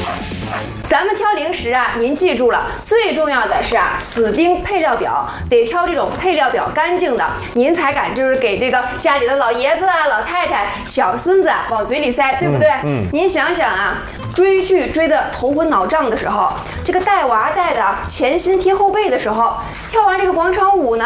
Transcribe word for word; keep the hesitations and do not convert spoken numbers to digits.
咱们挑零食啊，您记住了，最重要的是啊，死盯配料表，得挑这种配料表干净的，您才敢就是给这个家里的老爷子啊、老太太、小孙子啊往嘴里塞，对不对？嗯。嗯您想想啊，追剧追得头昏脑胀的时候，这个带娃带的前心贴后背的时候，跳完这个广场舞呢。